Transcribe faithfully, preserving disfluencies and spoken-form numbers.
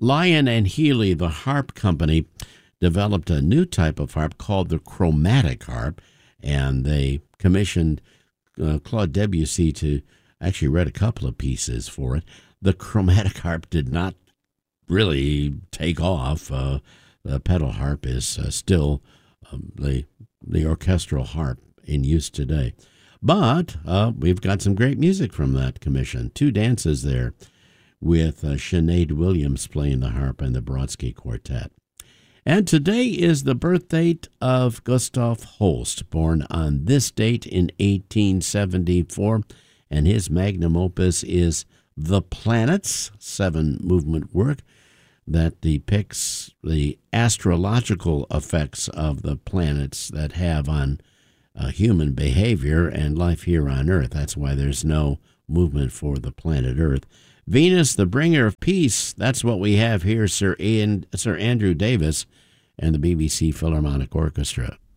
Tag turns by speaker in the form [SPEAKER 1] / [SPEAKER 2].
[SPEAKER 1] Lyon and Healy, the harp company, developed a new type of harp called the chromatic harp, and they commissioned uh, Claude Debussy to actually write a couple of pieces for it. The chromatic harp did not really take off. Uh, the pedal harp is uh, still um, the the orchestral harp in use today. But uh, we've got some great music from that commission. Two dances there with uh, Sinead Williams playing the harp and the Brodsky Quartet. And today is the birth date of Gustav Holst, born on this date in eighteen seventy-four, and his magnum opus is The Planets, seven-movement work that depicts the astrological effects of the planets that have on uh, human behavior and life here on Earth. That's why there's no movement for the planet Earth. Venus, the bringer of peace, that's what we have here, Sir Ian, Sir Andrew Davis and the B B C Philharmonic Orchestra.